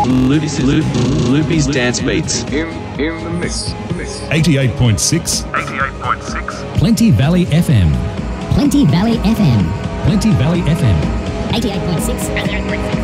Loopy's Dance Beats. In the mix. 88.6. 88.6. Plenty Valley FM. Plenty Valley FM. Plenty Valley FM. 88.6.